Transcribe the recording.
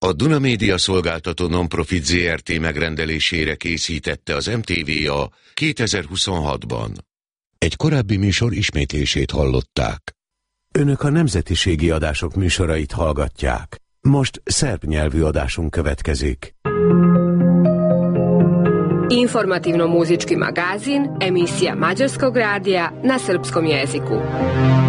A Duna Média szolgáltató non-profit Zrt. Megrendelésére készítette az MTVA 2026-ban. Egy korábbi műsor ismétlését hallották. Önök a nemzetiségi adások műsorait hallgatják. Most szerb nyelvű adásunk következik. Informativno-muzički magazin, emisija Mađarskog radija na srpskom jeziku.